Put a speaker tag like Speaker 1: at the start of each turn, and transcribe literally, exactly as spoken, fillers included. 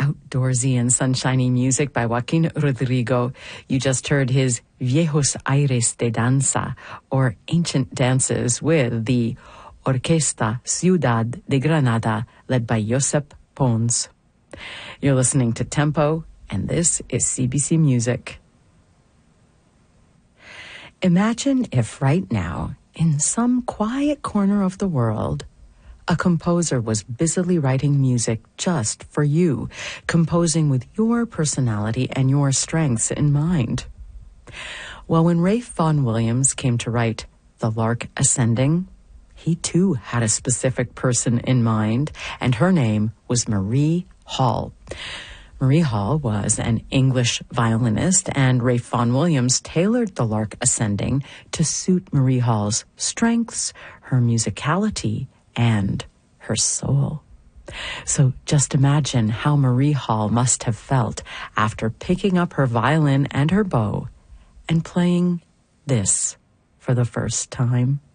Speaker 1: outdoorsy and sunshiny music by Joaquin Rodrigo. You just heard his Viejos Aires de Danza, or Ancient Dances, with the Orquesta Ciudad de Granada, led by Josep Pons. You're listening to Tempo, and this is C B C Music. Imagine if right now, in some quiet corner of the world, a composer was busily writing music just for you, composing with your personality and your strengths in mind. Well, when Ralph Vaughan Williams came to write The Lark Ascending, he too had a specific person in mind, and her name was Marie Hall. Marie Hall was an English violinist, and Ralph Vaughan Williams tailored The Lark Ascending to suit Marie Hall's strengths, her musicality, and her soul. So just imagine how Marie Hall must have felt after picking up her violin and her bow and playing this for the first time.